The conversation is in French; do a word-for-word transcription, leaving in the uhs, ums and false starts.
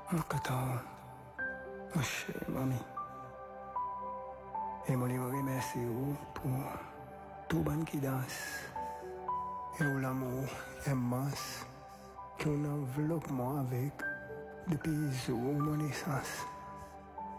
Mon kata, mon cher mamie. Et mon livre remercie vous pour tout le monde qui danse. Et pour l'amour immense qu'on enveloppe moi avec depuis mon naissance.